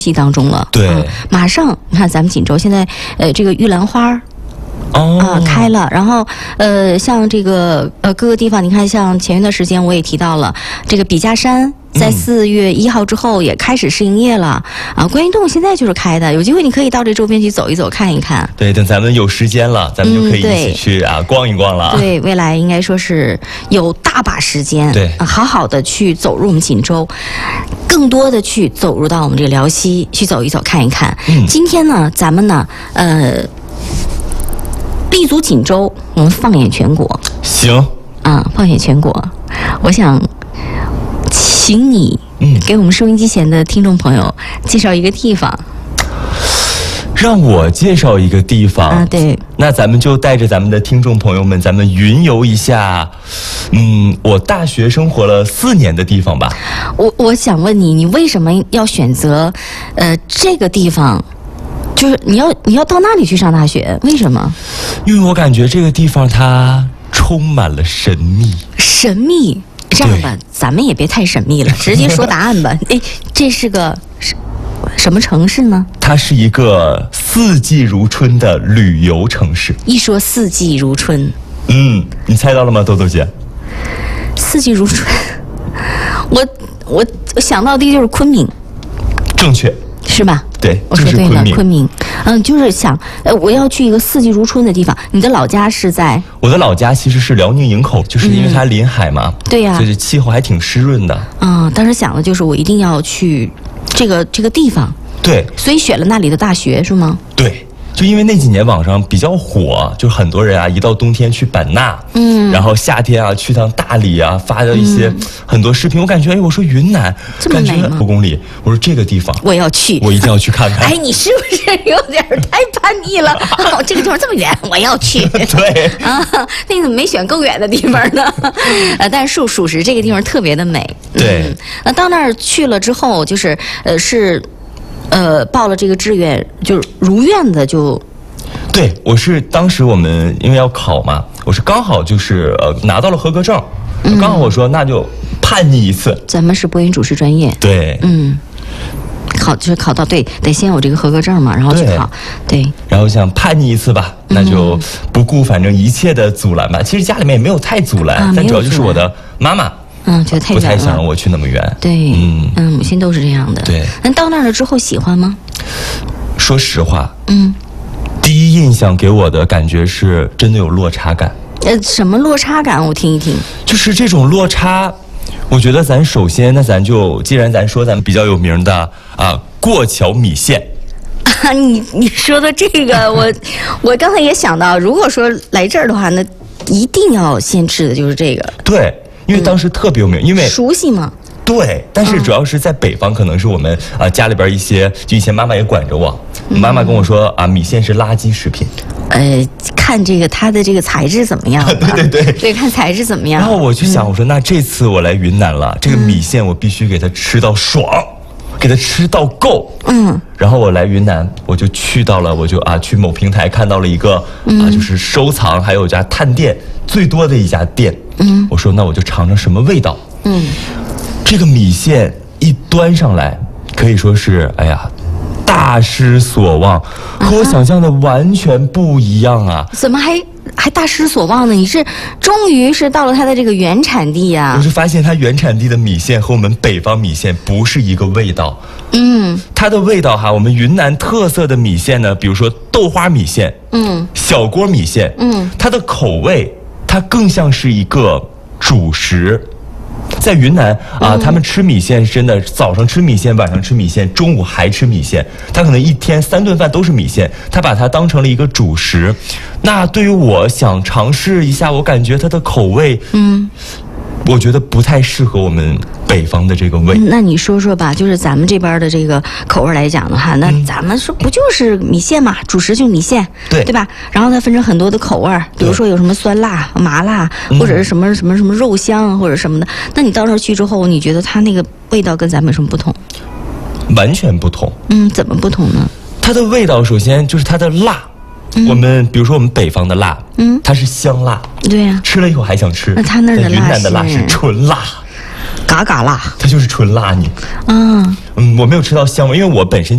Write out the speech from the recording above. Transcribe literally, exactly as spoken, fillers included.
季当中了。 对， 嗯、马上你看咱们锦州现在呃这个玉兰花哦啊、呃、开了，然后呃像这个呃各个地方，你看像前一段时间我也提到了这个笔架山。在四月一号之后也开始试营业了、嗯、啊！观音洞现在就是开的，有机会你可以到这周边去走一走、看一看。 对，等咱们有时间了，咱们就可以一起去、嗯、啊逛一逛了。 对，未来应该说是有大把时间， 对， 啊、好好的去走入我们锦州，更多的去走入到我们这个辽西去走一走、看一看。嗯，今天呢，咱们呢，呃，立足锦州，我们放眼全国。 行啊，放眼全国，我想。请你给我们收音机前的听众朋友介绍一个地方。 让我介绍一个地方啊，对， 那咱们就带着咱们的听众朋友们，咱们云游一下，嗯，我大学生活了四年的地方吧。 我我想问你，你为什么要选择，呃，这个地方？就是你要你要到那里去上大学，为什么？ 因为我感觉这个地方它充满了神秘。 神秘。这样吧，咱们也别太神秘了，直接说答案吧。哎，这是个什么城市呢？ 它是一个四季如春的旅游城市。 一说四季如春， 嗯，你猜到了吗，豆豆姐？ 四季如春，我我想到的就是昆明。 正确。 是吧？ 对， 我说对了， 昆明。 昆明，嗯，就是想，呃，我要去一个四季如春的地方。你的老家是在？ 我的老家其实是辽宁营口，就是因为它临海嘛。 嗯、对呀、啊， 所以气候还挺湿润的。 嗯，当时想的就是我一定要去这个这个地方。 对。 所以选了那里的大学是吗？ 对。就因为那几年网上比较火，就很多人啊，一到冬天去版纳，嗯，然后夏天啊去趟大理啊，发的一些、嗯、很多视频，我感觉哎，我说云南这么美吗？ 五公里，我说这个地方我要去， 我一定要去看看。 哎，你是不是有点太叛逆了？哦，这个地方这么远，我要去。 对啊，那你怎么没选更远的地方呢？呃，但是属属实这个地方特别的美。 对， 嗯、那到那儿去了之后，就是呃是。呃，报了这个志愿，就是如愿的就。 对，我是当时我们因为要考嘛，我是刚好就是呃拿到了合格证，嗯、刚好我说那就叛逆一次。 咱们是播音主持专业。 对。 嗯。考就是考到对，得先有这个合格证嘛，然后去考。对。对然后想叛逆一次吧，那就不顾反正一切的阻拦吧。嗯、其实家里面也没有太阻拦， 啊、 但主要就是我的妈妈。 嗯，觉得太远了， 不太想让我去那么远。 对，嗯嗯，母亲都是这样的。 对， 那到那儿了之后喜欢吗？ 说实话， 嗯， 第一印象给我的感觉是真的有落差感。 呃，什么落差感？我听一听。 就是这种落差，我觉得咱首先，那咱就既然咱说咱们比较有名的啊，过桥米线。 啊，你你说的这个，我我刚才也想到，如果说来这儿的话，那一定要先吃的就是这个。 对。因为当时特别有名，嗯、因为熟悉吗？ 对，但是主要是在北方，可能是我们啊、呃、家里边一些，就以前妈妈也管着我，嗯、妈妈跟我说啊，米线是垃圾食品。 呃，看这个它的这个材质怎么样？ 对对对， 对，看材质怎么样。 然后我就想，我说那这次我来云南了，这个米线我必须给它吃到爽，嗯、给它吃到够。嗯。然后我来云南，我就去到了，我就啊去某平台看到了一个、嗯、啊就是收藏还有家探店最多的一家店。嗯，我说那我就尝尝什么味道。嗯，这个米线一端上来，可以说是哎呀，大失所望，和我想象的完全不一样啊！ 怎么还还大失所望呢？你是终于是到了它的这个原产地呀、啊？ 我是发现它原产地的米线和我们北方米线不是一个味道。嗯，它的味道哈，我们云南特色的米线呢，比如说豆花米线，嗯，小锅米线，嗯，它的口味。它更像是一个主食，在云南啊，他们吃米线真的早上吃米线，晚上吃米线，中午还吃米线。他可能一天三顿饭都是米线，他把它当成了一个主食。那对于我想尝试一下，我感觉它的口味，嗯，我觉得不太适合我们北方的这个味。 那你说说吧，就是咱们这边的这个口味来讲的话，那咱们说不就是米线嘛，主食就是米线， 对对吧？然后它分成很多的口味，比如说有什么酸辣、麻辣，或者是什么什么什么肉香或者什么的。那你到那儿去之后，你觉得它那个味道跟咱们有什么不同？ 完全不同。 嗯，怎么不同呢？ 它的味道首先就是它的辣。嗯、我们比如说我们北方的辣，嗯，它是香辣， 对呀、啊， 吃了以后还想吃。 那它那儿的辣是云南的辣是纯辣， 嘎嘎辣， 它就是纯辣你。 嗯嗯，我没有吃到香味，因为我本身。